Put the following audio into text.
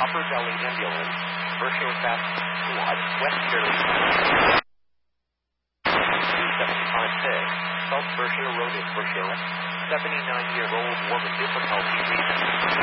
Upper Delhi Ambulance, Berkshire Fast Squad, West Shirley, 275 South Berkshire Road in Berkshire, 79-year-old woman difficulty breathing.